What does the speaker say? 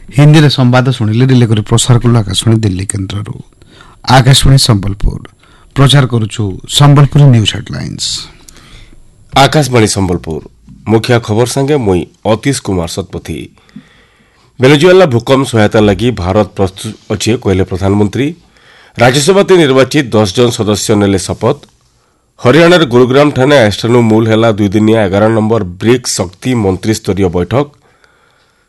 हिंदी रे संवाद शुणिले रिले करी प्रसार कलु आकाशवाणी दिल्ली केन्द्रରୁ आकाशवाणी संबलपुर प्रचार करुछु संबलपुर न्यूज हेडलाइंस। आकाशवाणी संबलपुर मुख्य खबर संगे मुई अतीश कुमार सतपथी। वेनेजुएला भूकंप सहायता लगी भारत प्रस्तुत अच्छे कहले प्रधानमंत्री। राज्यसभा निर्वाचित 10 जन सदस्य नेले शपथ। हरियाणार गुरुग्राम ठाणे आष्टानु मूल हैला 2 दिनिया 11 नंबर ब्रिक्स शक्ति मंत्री स्तरीय बैठक।